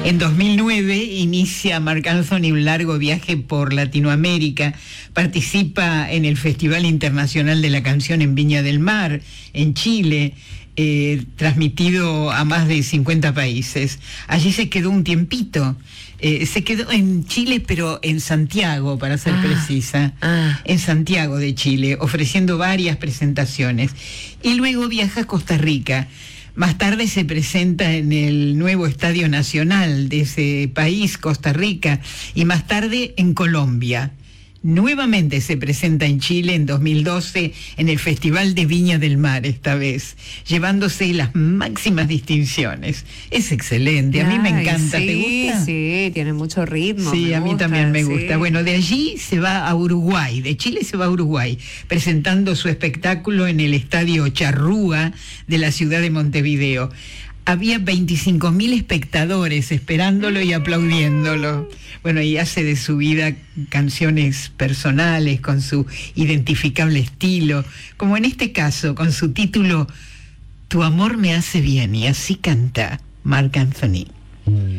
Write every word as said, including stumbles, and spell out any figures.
En dos mil nueve inicia Marc Anthony un largo viaje por Latinoamérica, participa en el Festival Internacional de la Canción en Viña del Mar, en Chile, eh, transmitido a más de cincuenta países. Allí se quedó un tiempito, eh, se quedó en Chile, pero en Santiago, para ser ah, precisa, ah. en Santiago de Chile, ofreciendo varias presentaciones. Y luego viaja a Costa Rica. Más tarde se presenta en el nuevo Estadio Nacional de ese país, Costa Rica, y más tarde en Colombia. Nuevamente se presenta en Chile en dos mil doce en el Festival de Viña del Mar, esta vez, llevándose las máximas distinciones. Es excelente, a mí me encanta. Sí, ¿te gusta? Sí, tiene mucho ritmo. Sí, a mí gusta, también me sí. gusta. Bueno, de allí se va a Uruguay, de Chile se va a Uruguay, presentando su espectáculo en el Estadio Charrúa de la ciudad de Montevideo. Había veinticinco mil espectadores esperándolo y aplaudiéndolo. Bueno, y hace de su vida canciones personales con su identificable estilo, como en este caso, con su título Tu amor me hace bien, y así canta Marc Anthony.